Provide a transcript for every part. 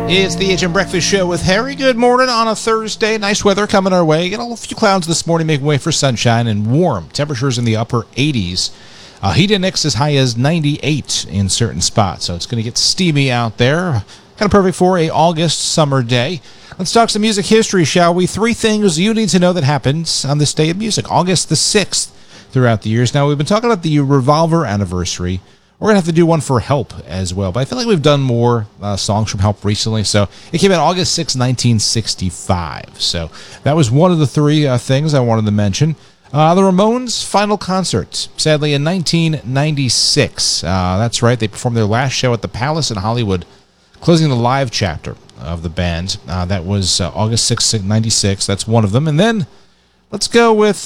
It's the HM Breakfast Show with Harry. Good morning on a Thursday. Nice weather coming our way. Get a few clouds this morning, making way for sunshine and warm. Temperatures in the upper 80s. Heat index as high as 98 in certain spots. So it's going to get steamy out there. Kind of perfect for a August summer day. Let's talk some music history, shall we? 3 things you need to know that happens on this day of music, August the 6th, throughout the years. Now, we've been talking about the Revolver anniversary. We're going to have to do one for Help as well, but I feel like we've done more songs from Help recently. So it came out August 6, 1965. So that was one of the 3 things I wanted to mention. The Ramones' final concert, sadly, in 1996. That's right, they performed their last show at the Palace in Hollywood, closing the live chapter of the band. That was August 6, 96. That's one of them. And then let's go with...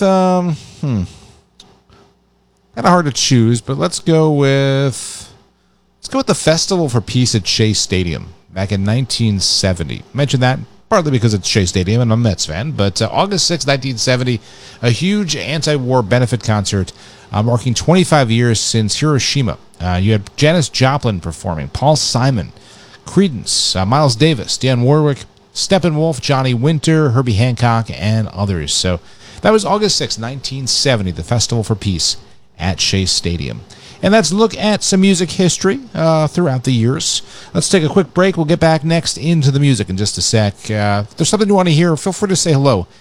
Kind of hard to choose, but let's go with the Festival for Peace at Shea Stadium back in 1970. Mention that partly because it's Shea Stadium and I'm a Mets fan, but August 6, 1970, a huge anti-war benefit concert marking 25 years since Hiroshima. You had Janis Joplin performing, Paul Simon, Creedence, Miles Davis, Dionne Warwick, Steppenwolf, Johnny Winter, Herbie Hancock, and others. So that was August 6, 1970, the Festival for Peace at Shea Stadium. And let's look at some music history throughout the years. Let's take a quick break. We'll get back next into the music in just a sec. If there's something you want to hear, feel free to say hello